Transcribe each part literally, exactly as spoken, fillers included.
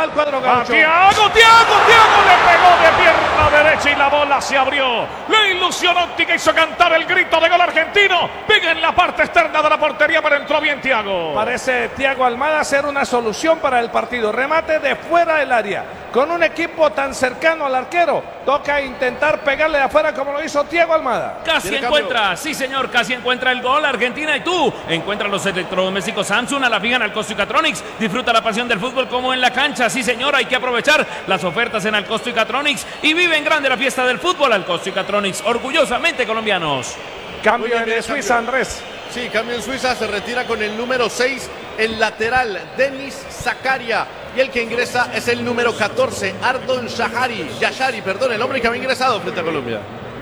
Va el cuadro gaucho. Thiago, Thiago, Thiago le pegó de pierna derecha y la bola se abrió. La ilusión óptica hizo cantar el grito de gol argentino. Pega en la parte externa de la portería, pero entró bien Thiago. Parece Thiago Almada ser una solución para el partido. Remate de fuera del área. Con un equipo tan cercano al arquero, toca intentar pegarle de afuera como lo hizo Thiago Almada. Casi encuentra, sí señor, casi encuentra el gol Argentina. Y tú, encuentra los electrodomésticos Samsung a la fija en Alcosto y Catronics. Disfruta la pasión del fútbol como en la cancha. Sí señor, hay que aprovechar las ofertas en Alcosto y Catronics. Y vive en grande la fiesta del fútbol. Alcosto y Catronics, orgullosamente colombianos. Cambio de Suiza, Andrés. Sí, cambio en Suiza, se retira con el número seis, el lateral, Denis Zakaria. Y el que ingresa es el número catorce, Ardon Yashari. Yashari, perdón, el hombre que había ingresado frente a Colombia.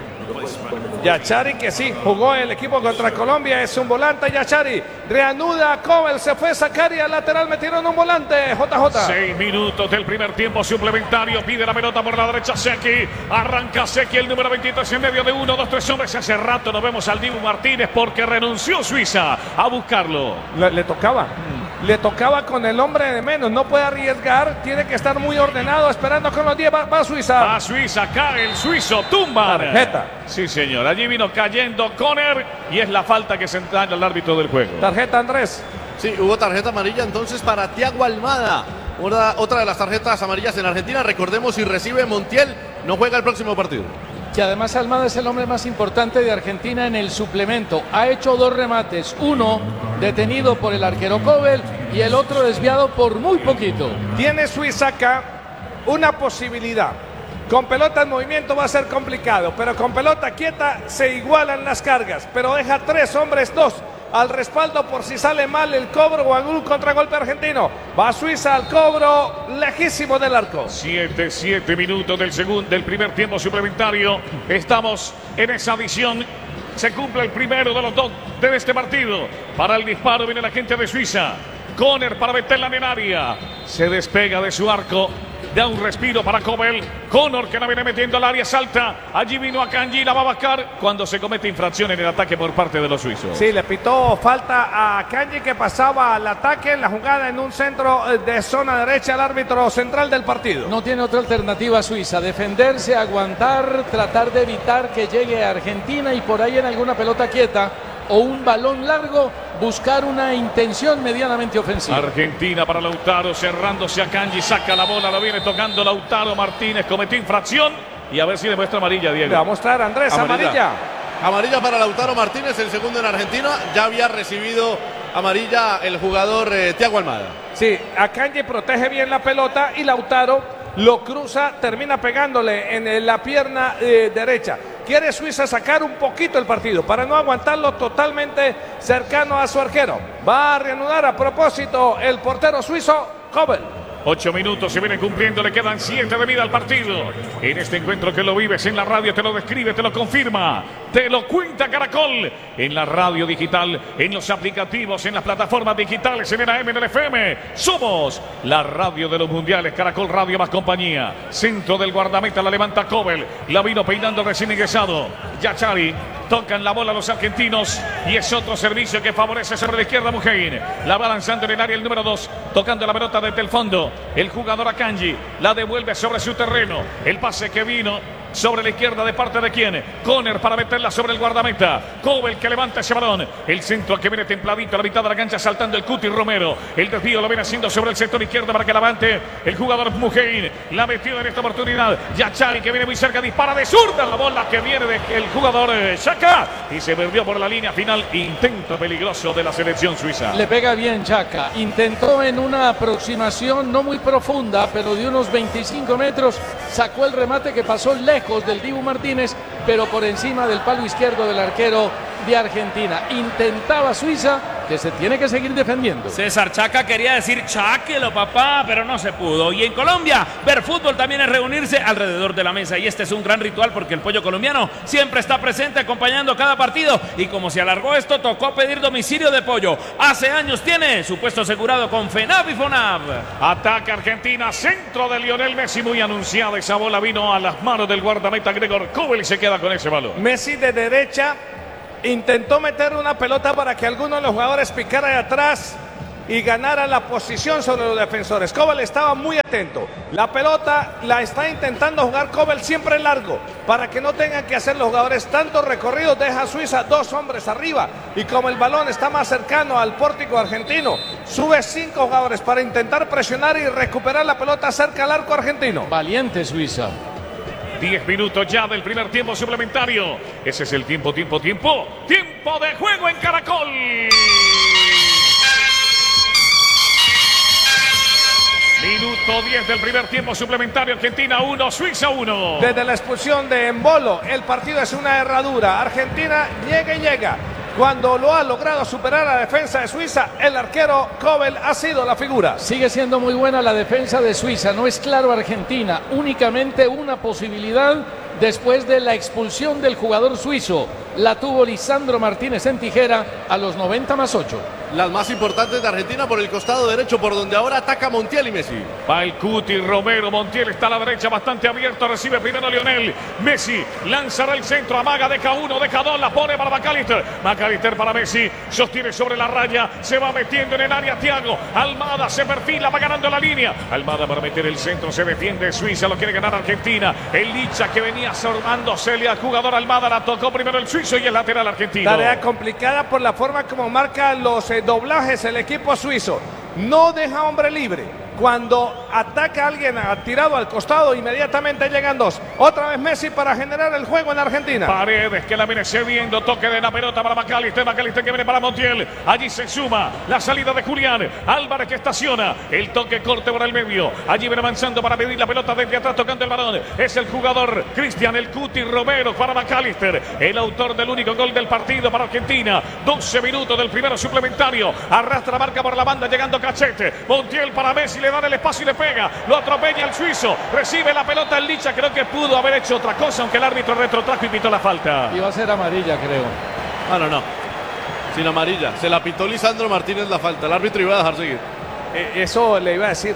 Yachari, que sí, jugó el equipo contra Colombia, es un volante. Yachari reanuda Kobel, se fue Zakaria, lateral, metieron un volante. J J. Seis minutos del primer tiempo suplementario, pide la pelota por la derecha Seki, arranca Seki, el número veintitrés en medio de uno, dos, tres hombres. Hace rato no vemos al Dibu Martínez porque renunció Suiza a buscarlo. Le, le tocaba. Le tocaba con el hombre de menos, no puede arriesgar, tiene que estar muy ordenado, esperando con los diez, va, va Suiza. Va Suiza, cae el suizo, tumba. Tarjeta. Sí señor, allí vino cayendo Conner y es la falta que señala el árbitro del juego. Tarjeta, Andrés. Sí, hubo tarjeta amarilla entonces para Thiago Almada. Una, otra de las tarjetas amarillas en Argentina, recordemos, si recibe Montiel, no juega el próximo partido. Que además Almada es el hombre más importante de Argentina en el suplemento. Ha hecho dos remates, uno detenido por el arquero Kobel y el otro desviado por muy poquito. Tiene Suiza acá una posibilidad. Con pelota en movimiento va a ser complicado, pero con pelota quieta se igualan las cargas. Pero deja tres hombres, dos al respaldo por si sale mal el cobro o algún contragolpe argentino. Va Suiza al cobro lejísimo del arco. Siete, siete minutos del segundo, del primer tiempo suplementario. Estamos en esa visión. Se cumple el primero de los dos de este partido. Para el disparo viene la gente de Suiza. Conner para meterla en el área. Se despega de su arco. Da un respiro para Kobel. Conner que la viene metiendo al área, salta. Allí vino Akanji, la va a bajar cuando se comete infracción en el ataque por parte de los suizos. Sí, le pitó falta a Akanji que pasaba al ataque en la jugada en un centro de zona derecha, el árbitro central del partido. No tiene otra alternativa Suiza, defenderse, aguantar, tratar de evitar que llegue a Argentina y por ahí en alguna pelota quieta o un balón largo buscar una intención medianamente ofensiva. Argentina para Lautaro, cerrándose a Akanji, saca la bola, la viene tocando Lautaro Martínez, cometió infracción y a ver si le muestra amarilla, Diego. Le va a mostrar Andrés, amarilla. Amarilla, amarilla para Lautaro Martínez, el segundo en Argentina. Ya había recibido amarilla el jugador eh, Thiago Almada. Sí, Akanji protege bien la pelota y Lautaro lo cruza, termina pegándole en la pierna eh, derecha. Quiere Suiza sacar un poquito el partido para no aguantarlo totalmente cercano a su arquero. Va a reanudar a propósito el portero suizo, Kobel. Ocho minutos se vienen cumpliendo, le quedan siete de vida al partido. En este encuentro que lo vives en la radio, te lo describe, te lo confirma, te lo cuenta Caracol. En la radio digital, en los aplicativos, en las plataformas digitales, en el A M, en el F M. Somos la radio de los mundiales, Caracol Radio más compañía. Centro del guardameta, la levanta Kobel. La vino peinando recién ingresado. Yachari. Tocan la bola los argentinos y es otro servicio que favorece sobre la izquierda Mujein. La va lanzando en el área el número dos, tocando la pelota desde el fondo. El jugador Akanji la devuelve sobre su terreno. El pase que vino sobre la izquierda de parte de quién. Conner para meterla sobre el guardameta. Kobel que levanta ese balón. El centro que viene templadito a la mitad de la cancha saltando el Cuti Romero. El desvío lo viene haciendo sobre el sector izquierdo para que levante el jugador Mujein. La metió en esta oportunidad. Yachari que viene muy cerca, dispara de zurda. La bola que viene del jugador Xhaka y se perdió por la línea final. Intento peligroso de la selección suiza. Le pega bien Xhaka. Intentó en una aproximación no muy profunda, pero de unos veinticinco metros. Sacó el remate que pasó lejos del Dibu Martínez, pero por encima del palo izquierdo del arquero de Argentina. Intentaba Suiza, que se tiene que seguir defendiendo. César Xhaka quería decir cháquelo papá, pero no se pudo. Y en Colombia, ver fútbol también es reunirse alrededor de la mesa. Y este es un gran ritual porque el pollo colombiano siempre está presente acompañando cada partido. Y como se alargó esto, tocó pedir domicilio de pollo. Hace años tiene su puesto asegurado con FENAV y FONAV. Ataca Argentina, centro de Lionel Messi, muy anunciada. Esa bola vino a las manos del guardameta Gregor Kobel y se queda con ese balón. Messi de derecha intentó meter una pelota para que alguno de los jugadores picara de atrás. y ganara la posición sobre los defensores. Kobel estaba muy atento. La pelota la está intentando jugar Kobel siempre largo, para que no tengan que hacer los jugadores tantos recorridos. Deja a Suiza dos hombres arriba, y como el balón está más cercano al pórtico argentino, sube cinco jugadores para intentar presionar y recuperar la pelota cerca al arco argentino. Valiente Suiza. diez minutos ya del primer tiempo suplementario. Ese es el tiempo, tiempo, tiempo. Tiempo de juego en Caracol. Minuto diez del primer tiempo suplementario. Argentina uno, Suiza uno. Desde la expulsión de Embolo, el partido es una herradura. Argentina llega y llega. Cuando lo ha logrado superar a la defensa de Suiza, el arquero Kobel ha sido la figura. Sigue siendo muy buena la defensa de Suiza. No es claro Argentina. Únicamente una posibilidad después de la expulsión del jugador suizo. La tuvo Lisandro Martínez en tijera a los noventa más ocho. Las más importantes de Argentina por el costado derecho, por donde ahora ataca Montiel y Messi. Va el Cuti, Romero, Montiel está a la derecha, bastante abierto, recibe primero Lionel. Messi lanzará el centro, amaga, deja uno, deja dos, la pone para McAllister. McAllister para Messi, sostiene sobre la raya, se va metiendo en el área Thiago. Almada se perfila, va ganando la línea. Almada para meter el centro, se defiende Suiza, lo quiere ganar Argentina. El Licha que venía sormándosele al jugador Almada, la tocó primero el suizo y el lateral argentino. Tarea complicada por la forma como marca los eh, doblajes el equipo suizo. No deja hombre libre. Cuando ataca a alguien tirado al costado, inmediatamente llegan dos. Otra vez Messi para generar el juego en Argentina. Paredes que la viene cediendo, toque de la pelota para McAllister, McAllister que viene para Montiel. Allí se suma la salida de Julián Álvarez que estaciona, el toque corte por el medio. Allí viene avanzando para pedir la pelota desde atrás, tocando el balón. Es el jugador Cristian El Cuti Romero para McAllister, el autor del único gol del partido para Argentina. doce minutos del primero suplementario. Arrastra la marca por la banda, llegando Cachete. Montiel para Messi, le dan el espacio y le pega. Lo atropella el suizo. Recibe la pelota el Licha. Creo que pudo haber hecho otra cosa, aunque el árbitro retrotrajo y pitó la falta. Iba a ser amarilla, creo. Ah, no, no. Sin amarilla. Se la pitó Lisandro Martínez la falta. El árbitro iba a dejar seguir. Eh, eso le iba a decir.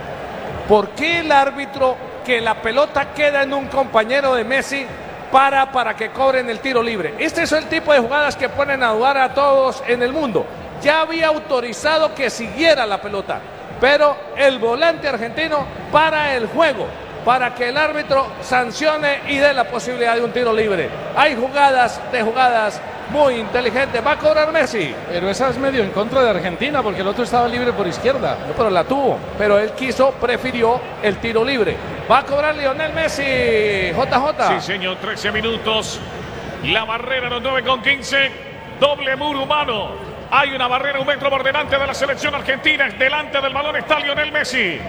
¿Por qué el árbitro, que la pelota queda en un compañero de Messi, para para que cobren el tiro libre? Este es el tipo de jugadas que ponen a dudar a todos en el mundo. Ya había autorizado que siguiera la pelota, pero el volante argentino para el juego, para que el árbitro sancione y dé la posibilidad de un tiro libre. Hay jugadas de jugadas muy inteligentes. Va a cobrar Messi. Pero esa es medio en contra de Argentina, porque el otro estaba libre por izquierda. No, pero la tuvo. Pero él quiso, prefirió el tiro libre. Va a cobrar Lionel Messi. J J. Sí, señor, trece minutos. La barrera, los nueve con quince. Doble muro humano. Hay una barrera un metro por delante de la selección argentina. Delante del balón está Lionel Messi.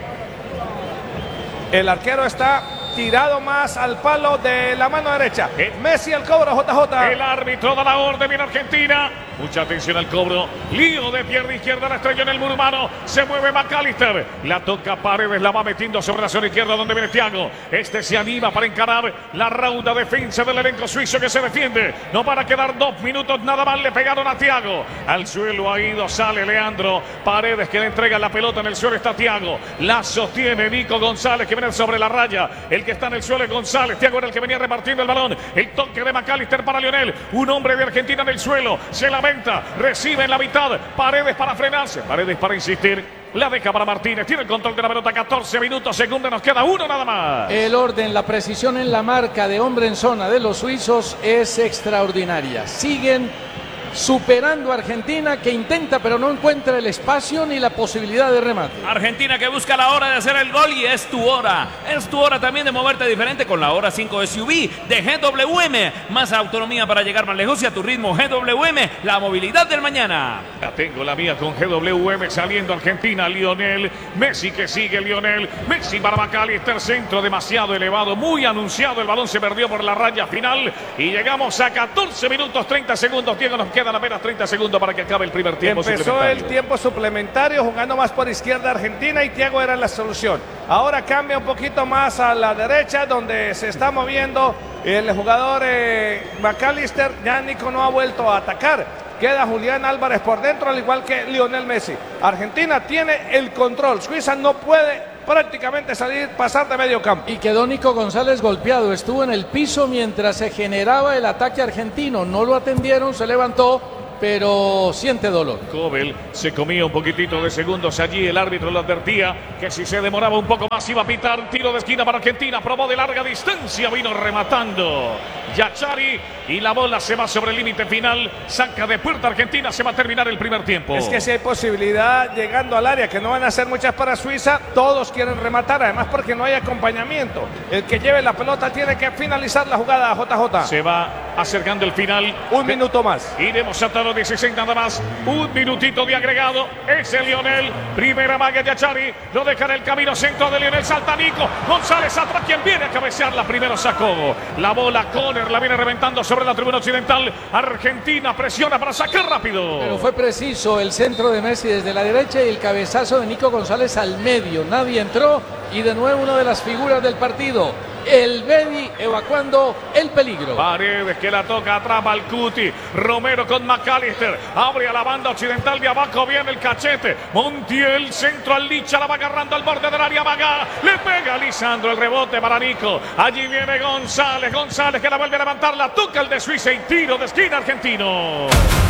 El arquero está tirado más al palo de la mano derecha. Eh. Messi al cobro, J J. El árbitro da la orden, viene Argentina. Mucha atención al cobro. Lío de pierna izquierda, la estrella en el muro humano. Se mueve McAllister. La toca Paredes, la va metiendo sobre la zona izquierda donde viene Thiago. Este se anima para encarar la rauda defensa del elenco suizo que se defiende. No para quedar dos minutos nada más. Le pegaron a Thiago. Al suelo ha ido, sale Leandro. Paredes que le entrega la pelota en el suelo está Thiago. La sostiene Nico González que viene sobre la raya. El que está en el suelo es González. Thiago era el que venía repartiendo el balón. El toque de McAllister para Lionel. Un hombre de Argentina en el suelo. Se la recibe en la mitad. Paredes para frenarse. Paredes para insistir. La deja para Martínez. Tiene el control de la pelota. catorce minutos. Segunda. Nos queda uno nada más. El orden, la precisión en la marca de hombre en zona de los suizos es extraordinaria. Siguen superando a Argentina, que intenta pero no encuentra el espacio ni la posibilidad de remate. Argentina que busca la hora de hacer el gol y es tu hora. Es tu hora también de moverte diferente con la hora cinco S U V de G W M. Más autonomía para llegar más lejos y a tu ritmo. G W M, la movilidad del mañana. La tengo la mía con G W M saliendo Argentina. Lionel Messi que sigue Lionel Messi para McAllister. Centro demasiado elevado, muy anunciado. El balón se perdió por la raya final y llegamos a catorce minutos treinta segundos. Diego, nos quedan apenas treinta segundos para que acabe el primer tiempo. Empezó el tiempo suplementario jugando más por izquierda Argentina y Thiago era la solución. Ahora cambia un poquito más a la derecha donde se está moviendo el jugador eh, McAllister. Ya Nico no ha vuelto a atacar. Queda Julián Álvarez por dentro, al igual que Lionel Messi. Argentina tiene el control. Suiza no puede prácticamente salir, pasar de medio campo. Y quedó Nico González golpeado. Estuvo en el piso mientras se generaba el ataque argentino. No lo atendieron, se levantó pero siente dolor. Kobel se comía un poquitito de segundos allí, el árbitro lo advertía que si se demoraba un poco más iba a pitar. Tiro de esquina para Argentina, probó de larga distancia, vino rematando Yachari y la bola se va sobre el límite final, saca de puerta Argentina, se va a terminar el primer tiempo. Es que si hay posibilidad llegando al área, que no van a ser muchas para Suiza, todos quieren rematar, además porque no hay acompañamiento. El que lleve la pelota tiene que finalizar la jugada, J J. Se va acercando el final. Un minuto más. Iremos hasta los dieciséis nada más. Un minutito de agregado. Es el Lionel. Primera maga Yachari. Lo deja en el camino centro de Lionel. Salta Nico González atrás. Quien viene a cabecearla primero sacó. La bola Conner la viene reventando sobre la tribuna occidental. Argentina presiona para sacar rápido. Pero fue preciso el centro de Messi desde la derecha y el cabezazo de Nico González al medio. Nadie entró y de nuevo una de las figuras del partido. El Bedi evacuando el peligro. Paredes que la toca, atrapa al Cuti. Romero con McAllister. Abre a la banda occidental de abajo. Viene el cachete. Montiel, centro al Licha. La va agarrando al borde del área. Magá. Le pega a Lisandro. El rebote para Nico. Allí viene González. González que la vuelve a levantar. La toca el de Suiza y tiro de esquina argentino.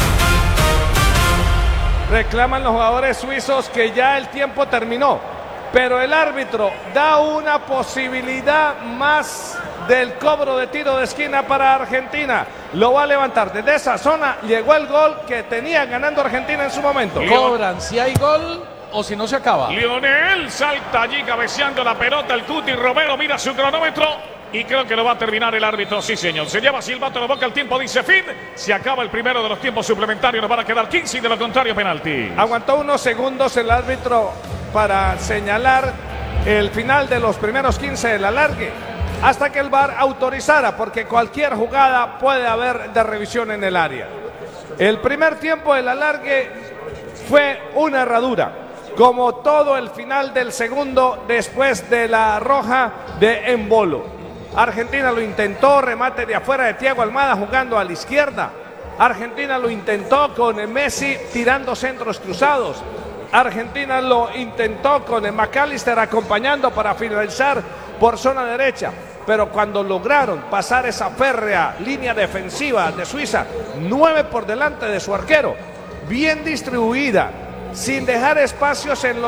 Reclaman los jugadores suizos que ya el tiempo terminó. Pero el árbitro da una posibilidad más del cobro de tiro de esquina para Argentina. Lo va a levantar. Desde esa zona llegó el gol que tenía ganando Argentina en su momento. Cobran si hay gol o si no se acaba. Lionel salta allí cabeceando la pelota. El Cuti Romero mira su cronómetro. Y creo que lo va a terminar el árbitro, sí señor. Se lleva silbato en la boca, el tiempo dice fin. Se acaba el primero de los tiempos suplementarios, nos van a quedar quince y de lo contrario penalti. Aguantó unos segundos el árbitro para señalar el final de los primeros quince del alargue, hasta que el V A R autorizara, porque cualquier jugada puede haber de revisión en el área. El primer tiempo del alargue fue una herradura, como todo el final del segundo después de la roja de Embolo. Argentina lo intentó, remate de afuera de Thiago Almada jugando a la izquierda. Argentina lo intentó con Messi tirando centros cruzados. Argentina lo intentó con el McAllister acompañando para finalizar por zona derecha. Pero cuando lograron pasar esa férrea línea defensiva de Suiza, nueve por delante de su arquero, bien distribuida, sin dejar espacios en los